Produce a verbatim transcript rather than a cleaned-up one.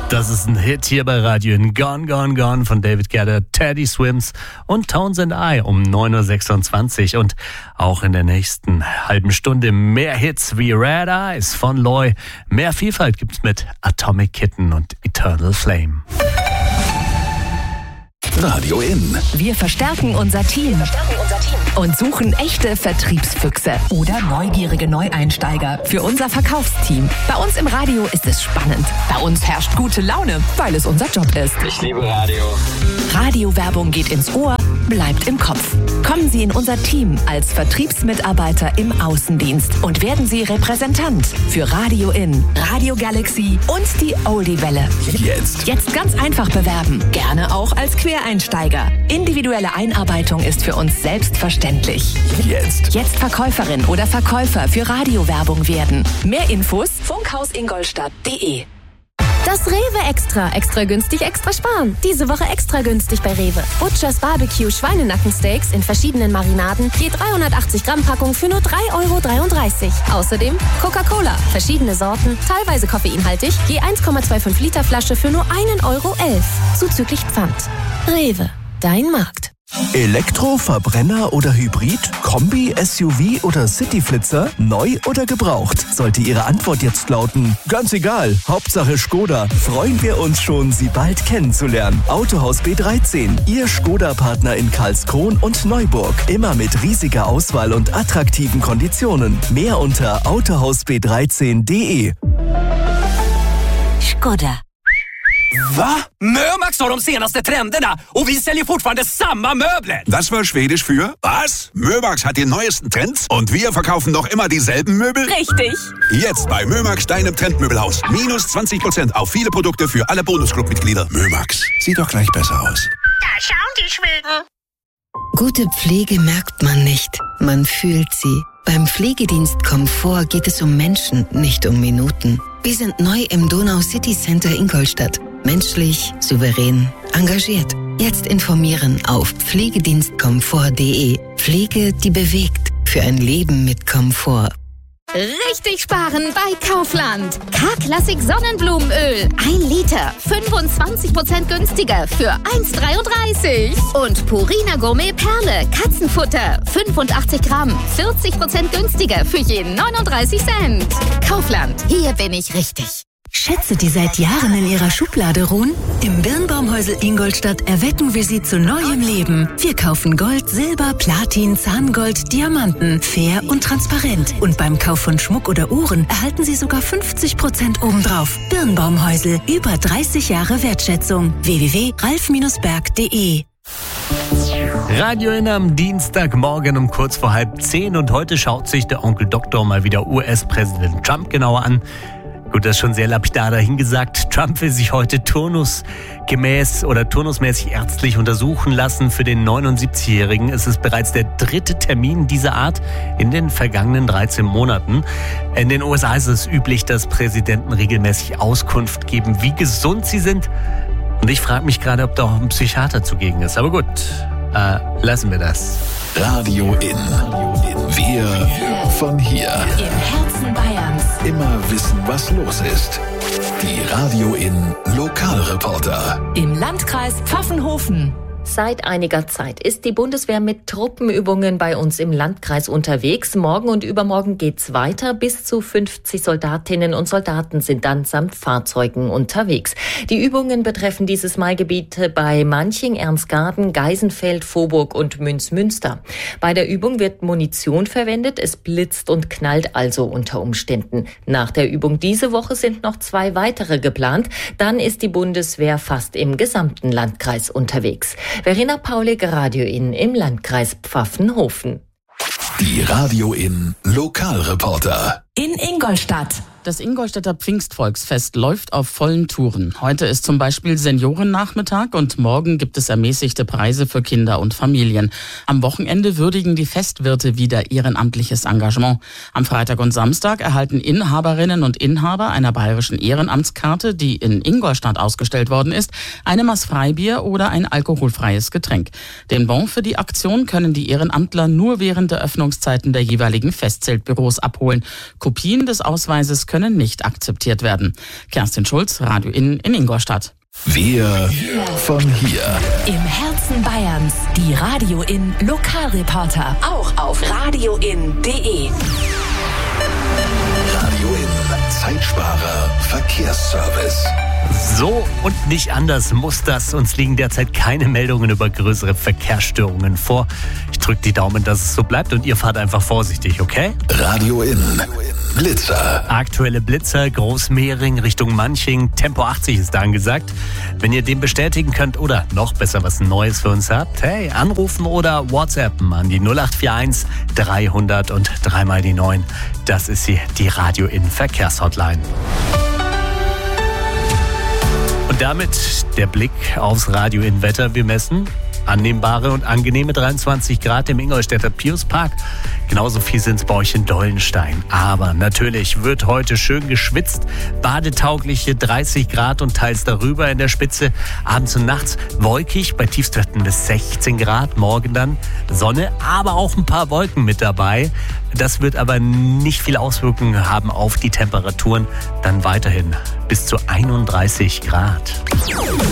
Das ist ein Hit hier bei Radio in Gone, Gone, Gone von David Guetta, Teddy Swims und Tones and I um neun Uhr sechsundzwanzig. Und auch in der nächsten halben Stunde mehr Hits wie Red Eyes von Loy. Mehr Vielfalt gibt's mit Atomic Kitten und Eternal Flame. Radio In. Wir verstärken unser Team. Verstärken unser Team. Und suchen echte Vertriebsfüchse oder neugierige Neueinsteiger für unser Verkaufsteam. Bei uns im Radio ist es spannend. Bei uns herrscht gute Laune, weil es unser Job ist. Ich liebe Radio. Radiowerbung geht ins Ohr, bleibt im Kopf. Kommen Sie in unser Team als Vertriebsmitarbeiter im Außendienst und werden Sie Repräsentant für Radio In, Radio Galaxy und die Oldie-Welle. Jetzt. Jetzt ganz einfach bewerben. Gerne auch als Quereinsteiger. Individuelle Einarbeitung ist für uns selbstverständlich. Jetzt. Jetzt Verkäuferin oder Verkäufer für Radiowerbung werden. Mehr Infos funkhausingolstadt punkt de. Das Rewe Extra. Extra günstig, extra sparen. Diese Woche extra günstig bei Rewe. Butchers Barbecue Schweinenackensteaks in verschiedenen Marinaden. Je dreihundertachtzig Gramm Packung für nur drei Euro dreiunddreißig. Außerdem Coca-Cola. Verschiedene Sorten, teilweise koffeinhaltig. Je eins Komma fünfundzwanzig Liter Flasche für nur ein Euro elf. Zuzüglich Pfand. Rewe. Dein Markt. Elektro, Verbrenner oder Hybrid? Kombi, S U V oder Cityflitzer? Neu oder gebraucht? Sollte Ihre Antwort jetzt lauten, ganz egal, Hauptsache Skoda, freuen wir uns schon, Sie bald kennenzulernen. Autohaus B dreizehn, Ihr Skoda-Partner in Karlskron und Neuburg. Immer mit riesiger Auswahl und attraktiven Konditionen. Mehr unter autohaus b dreizehn punkt de. Skoda. Va? Mömax har de senaste trenderna och vi säljer fortfarande samma möbler. Das war Schwedisch für was? Mömax hat die neuesten Trends und wir verkaufen noch immer dieselben Möbel? Richtig. Jetzt bei Mömax, deinem Trendmöbelhaus. Minus zwanzig Prozent auf viele Produkte für alle Bonusclub-Mitglieder. Mömax, sieht doch gleich besser aus. Da schauen die Schweden. Gute Pflege merkt man nicht, man fühlt sie. Beim Pflegedienst Komfort geht es um Menschen, nicht um Minuten. Wir sind neu im Donau City Center Ingolstadt. Menschlich, souverän, engagiert. Jetzt informieren auf pflegedienstkomfort punkt de. Pflege, die bewegt. Für ein Leben mit Komfort. Richtig sparen bei Kaufland. K-Klassik Sonnenblumenöl. Ein Liter. fünfundzwanzig Prozent günstiger für eins Komma dreiunddreißig. Und Purina Gourmet Perle. Katzenfutter. fünfundachtzig Gramm. vierzig Prozent günstiger für je neununddreißig Cent. Kaufland. Hier bin ich richtig. Schätze, die seit Jahren in ihrer Schublade ruhen? Im Birnbaumhäusl Ingolstadt erwecken wir sie zu neuem Leben. Wir kaufen Gold, Silber, Platin, Zahngold, Diamanten, fair und transparent. Und beim Kauf von Schmuck oder Uhren erhalten Sie sogar fünfzig Prozent obendrauf. Birnbaumhäusl, über dreißig Jahre Wertschätzung. w w w punkt ralf berg punkt de. Radio In am Dienstagmorgen um kurz vor halb zehn. Und heute schaut sich der Onkel Doktor mal wieder U S-Präsident Trump genauer an. Gut, das ist schon sehr lapidar dahingesagt. Trump will sich heute turnusgemäß oder turnusmäßig ärztlich untersuchen lassen. Für den neunundsiebzigjährigen ist es bereits der dritte Termin dieser Art in den vergangenen dreizehn Monaten. In den U S A ist es üblich, dass Präsidenten regelmäßig Auskunft geben, wie gesund sie sind. Und ich frage mich gerade, ob da auch ein Psychiater zugegen ist. Aber gut, äh, lassen wir das. Radio In. Wir von hier. Im Herzen Bayerns. Immer wissen, was los ist. Die Radio In Lokalreporter. Im Landkreis Pfaffenhofen. Seit einiger Zeit ist die Bundeswehr mit Truppenübungen bei uns im Landkreis unterwegs. Morgen und übermorgen geht's weiter. Bis zu fünfzig Soldatinnen und Soldaten sind dann samt Fahrzeugen unterwegs. Die Übungen betreffen dieses Mal Gebiete bei Manching, Ernstgarten, Geisenfeld, Vorburg und Münzmünster. Bei der Übung wird Munition verwendet. Es blitzt und knallt also unter Umständen. Nach der Übung diese Woche sind noch zwei weitere geplant. Dann ist die Bundeswehr fast im gesamten Landkreis unterwegs. Verena Paulik, Radio In im Landkreis Pfaffenhofen. Die Radio In Lokalreporter. In Ingolstadt. Das Ingolstädter Pfingstvolksfest läuft auf vollen Touren. Heute ist zum Beispiel Seniorennachmittag und morgen gibt es ermäßigte Preise für Kinder und Familien. Am Wochenende würdigen die Festwirte wieder ehrenamtliches Engagement. Am Freitag und Samstag erhalten Inhaberinnen und Inhaber einer bayerischen Ehrenamtskarte, die in Ingolstadt ausgestellt worden ist, eine Maß Freibier oder ein alkoholfreies Getränk. Den Bon für die Aktion können die Ehrenamtler nur während der Öffnungszeiten der jeweiligen Festzeltbüros abholen. Kopien des Ausweises können nicht akzeptiert werden. Kerstin Schulz, Radio Inn in Ingolstadt. Wir von hier. Im Herzen Bayerns, die Radio Inn Lokalreporter. Auch auf radioin punkt de. Radio Inn, Zeitsparer, Verkehrsservice. So und nicht anders muss das. Uns liegen derzeit keine Meldungen über größere Verkehrsstörungen vor. Ich drücke die Daumen, dass es so bleibt und ihr fahrt einfach vorsichtig, okay? Radio Inn, Blitzer. Aktuelle Blitzer, Großmehring Richtung Manching, Tempo achtzig ist da angesagt. Wenn ihr den bestätigen könnt oder noch besser was Neues für uns habt, hey, anrufen oder WhatsAppen an die null acht vier eins dreihundert und dreimal die neun. Das ist sie, die Radio Inn Verkehrshotline. Und damit der Blick aufs Radio Inn Wetter. Wir messen annehmbare und angenehme dreiundzwanzig Grad im Ingolstädter Piuspark. Genauso viel sind es bei euch in Dollenstein. Aber natürlich wird heute schön geschwitzt. Badetaugliche dreißig Grad und teils darüber in der Spitze. Abends und nachts wolkig bei Tiefstwerten bis sechzehn Grad. Morgen dann Sonne, aber auch ein paar Wolken mit dabei. Das wird aber nicht viel Auswirkungen haben auf die Temperaturen. Dann weiterhin bis zu einunddreißig Grad.